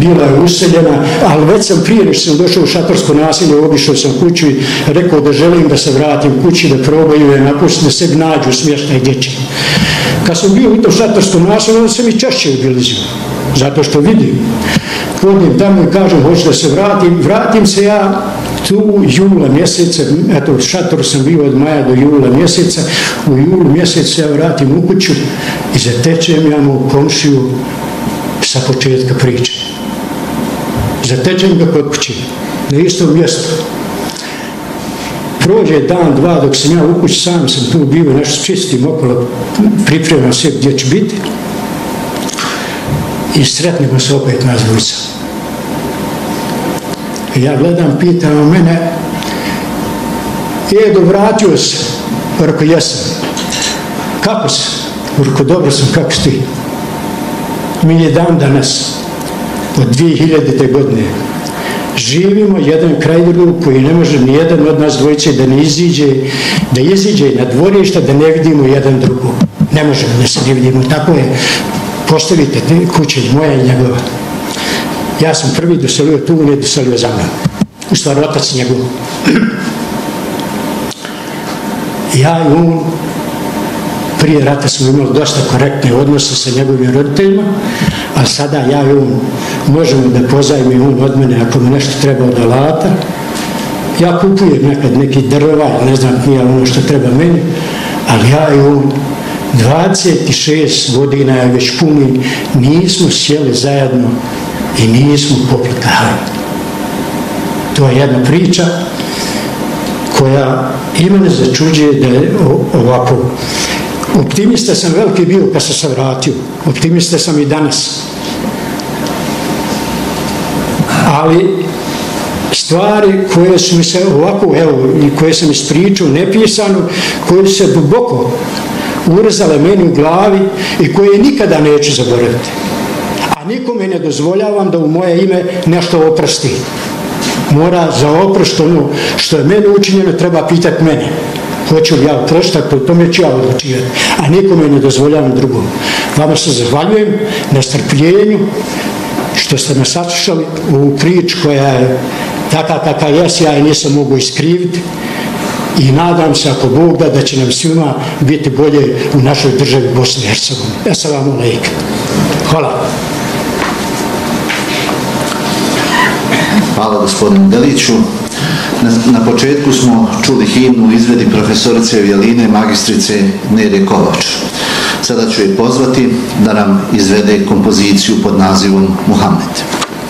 bila je useljena, ali već sam prije nego sam došao u šatorsko naselje, obišao sam kuću i rekao da želim da se vratim kući, da probaju je napustiti, da se nađu smještaj dječji. Kad sam bio u tom šatorskom naselju, onda sam i češće obilazio, zato što vidim. Hodnim tamo i kažem, hoću da se vratim se ja tu jula mjeseca, eto u šatoru sam bio od maja do jula mjeseca, u julu mjeseca ja vratim u kuću i zatečem ja mu komšiju sa početka priče. Zatečem ga kod kući, na istom mjestu. Prođe dan, dva, dok sam ja u kući, sam sam tu bio, nešto čistim okolo, pripremam sve gdje ću biti. I sretnemo se opet nas dvojica. Ja gledam, pitam mene, vratio se, rekao, jesam. Kako si? Rekao, dobro sam, kako si ti? Mi je dan danas, od 2000. godine, živimo jedan kraj drugog koji ne može ni jedan od nas dvojice da iziđe na dvorišta, da ne vidimo jedan drugog. Ne možemo da se ne vidimo, tako je. Postavite kuće moja i njegova. Ja sam prvi doselio tu, on je doselio za mnom. U stvari, otac njegov. Ja i on, prije rata smo imali dosta korektne odnose sa njegovim roditeljima, ali sada ja i on možemo da pozajmimo on od mene ako mi nešto treba od alata. Ja kupujem nekad neki drva, ne znam nije ono što treba meni, ali ja i on 26 godina je već puni, nismo sjeli zajedno i nismo poplikali. To je jedna priča koja ima ne začuđuje da je ovako. Optimista sam veliki bio kad sam se vratio, optimista sam i danas. Ali stvari koje su mi se ovako, evo, i koje sam ispričao nepisano, koje su se duboko urezale meni u glavi i koje nikada neću zaboraviti. A nikome ne dozvoljavam da u moje ime nešto oprosti. Mora za oprost ono što je meni učinjeno treba pitati mene. Hoću li ja oproštati, po tome ću ja odlučivati. A nikome ne dozvoljavam drugom. Vama se zahvaljujem na strpljenju što ste me saslušali u priču koja je taka kakva jes, ja i nisam mogu iskriviti. I nadam se, ako Bog da će nam svima biti bolje u našoj državi Bosne i Hercegovine. Assalamu alaikum. Hvala. Hvala gospodinu Deliću. Na početku smo čuli himnu u izvedi profesorice vijoline magistrice Nerije Kovač. Sada ću je pozvati da nam izvede kompoziciju pod nazivom Muhammed.